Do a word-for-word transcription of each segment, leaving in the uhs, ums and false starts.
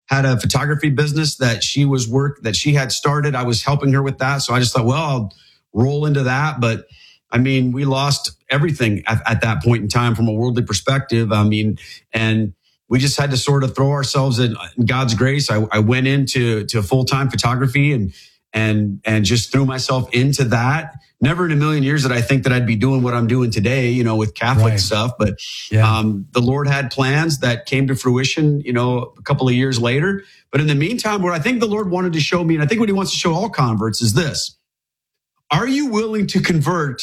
had a photography business that she was work that she had started. I was helping her with that. So I just thought, well, I'll roll into that. But I mean, we lost everything at, at that point in time from a worldly perspective. I mean, and we just had to sort of throw ourselves in, in God's grace. I, I went into to full-time photography and and and just threw myself into that. Never in a million years did I think that I'd be doing what I'm doing today, you know, with Catholic right. stuff. But yeah. um, the Lord had plans that came to fruition, you know, a couple of years later. But in the meantime, what I think the Lord wanted to show me, and I think what he wants to show all converts is this. Are you willing to convert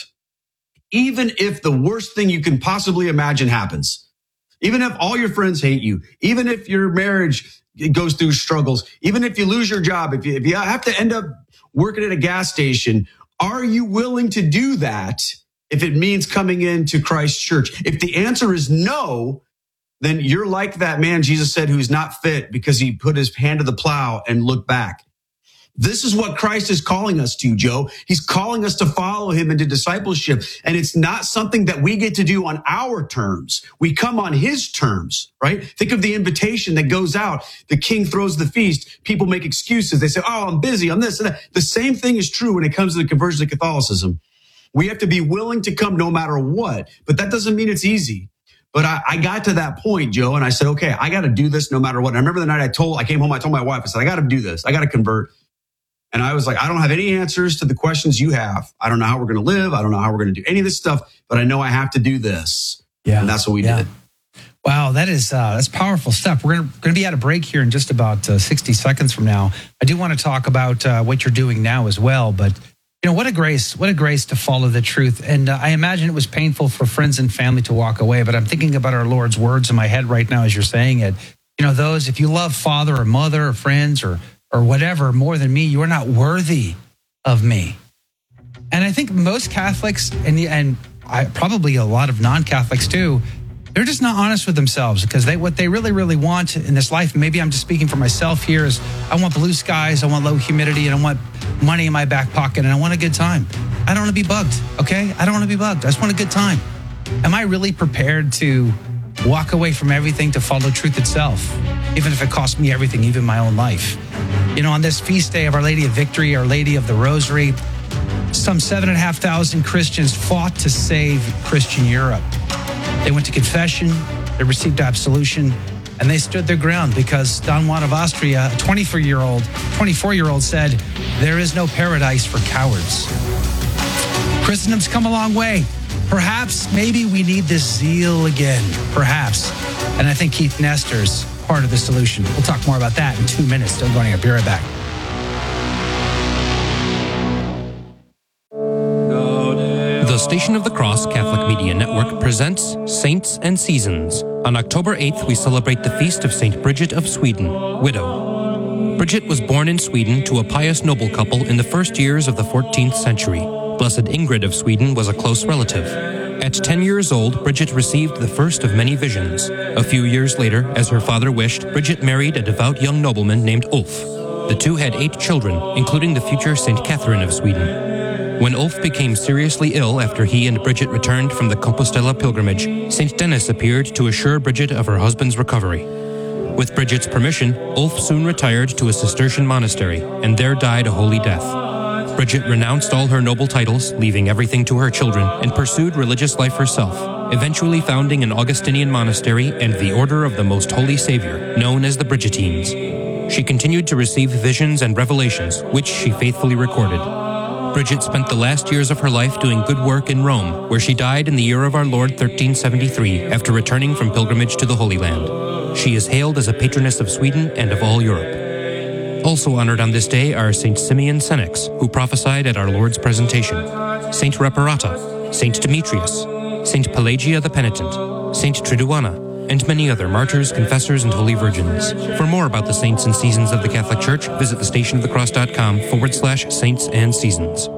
even if the worst thing you can possibly imagine happens? Even if all your friends hate you, even if your marriage goes through struggles, even if you lose your job, if you, if you have to end up working at a gas station, are you willing to do that if it means coming into Christ's church? If the answer is no, then you're like that man, Jesus said, who's not fit because he put his hand to the plow and looked back. This is what Christ is calling us to, Joe. He's calling us to follow him into discipleship. And it's not something that we get to do on our terms. We come on his terms, right? Think of the invitation that goes out. The king throws the feast. People make excuses. They say, oh, I'm busy. I'm this and that. The same thing is true when it comes to the conversion to Catholicism. We have to be willing to come no matter what. But that doesn't mean it's easy. But I, I got to that point, Joe, and I said, okay, I got to do this no matter what. And I remember the night I told, I came home, I told my wife, I said, I got to do this. I got to convert. And I was like, I don't have any answers to the questions you have. I don't know how we're going to live. I don't know how we're going to do any of this stuff, but I know I have to do this. Yeah. And that's what we yeah. did. Wow, that is uh, that's powerful stuff. We're going to be at a break here in just about uh, sixty seconds from now. I do want to talk about uh, what you're doing now as well. But, you know, what a grace, what a grace to follow the truth. And uh, I imagine it was painful for friends and family to walk away. But I'm thinking about our Lord's words in my head right now as you're saying it. You know, those, if you love father or mother or friends or or whatever more than me, you are not worthy of me. And I think most Catholics, and and I, probably a lot of non-Catholics too, they're just not honest with themselves because they what they really, really want in this life, maybe I'm just speaking for myself here, is I want blue skies, I want low humidity, and I want money in my back pocket, and I want a good time. I don't want to be bugged, okay? I don't want to be bugged. I just want a good time. Am I really prepared to walk away from everything to follow truth itself, even if it costs me everything, even my own life? You know, on this feast day of Our Lady of Victory, Our Lady of the Rosary, some seven and a half thousand Christians fought to save Christian Europe. They went to confession, they received absolution, and they stood their ground because Don Juan of Austria, a twenty-four-year-old, twenty-four-year-old said, there is no paradise for cowards. Christendom's come a long way. Perhaps, maybe we need this zeal again, perhaps. And I think Keith Nestor's part of the solution. We'll talk more about that in two minutes. Still going up. Be right back. The Station of the Cross Catholic Media Network presents Saints and Seasons. On October eighth, we celebrate the feast of Saint Bridget of Sweden, widow. Bridget was born in Sweden to a pious noble couple in the first years of the fourteenth century. Blessed Ingrid of Sweden was a close relative. At ten years old, Bridget received the first of many visions. A few years later, as her father wished, Bridget married a devout young nobleman named Ulf. The two had eight children, including the future Saint Catherine of Sweden. When Ulf became seriously ill after he and Bridget returned from the Compostela pilgrimage, Saint Denis appeared to assure Bridget of her husband's recovery. With Bridget's permission, Ulf soon retired to a Cistercian monastery and there died a holy death. Bridget renounced all her noble titles, leaving everything to her children, and pursued religious life herself, eventually founding an Augustinian monastery and the Order of the Most Holy Savior, known as the Bridgetines. She continued to receive visions and revelations, which she faithfully recorded. Bridget spent the last years of her life doing good work in Rome, where she died in the year of our Lord thirteen seventy-three after returning from pilgrimage to the Holy Land. She is hailed as a patroness of Sweden and of all Europe. Also honored on this day are Saint Simeon Senex, who prophesied at our Lord's presentation, Saint Reparata, Saint Demetrius, Saint Pelagia the Penitent, Saint Triduana, and many other martyrs, confessors, and holy virgins. For more about the saints and seasons of the Catholic Church, visit thestationofthecross.com forward slash saints and seasons.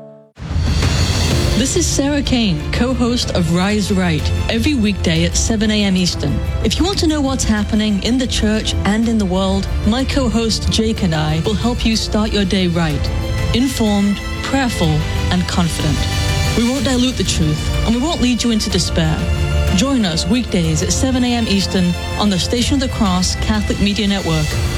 This is Sarah Kane, co-host of Rise Right, every weekday at seven a.m. Eastern. If you want to know what's happening in the church and in the world, my co-host Jake and I will help you start your day right, informed, prayerful, and confident. We won't dilute the truth, and we won't lead you into despair. Join us weekdays at seven a.m. Eastern on the Station of the Cross Catholic Media Network.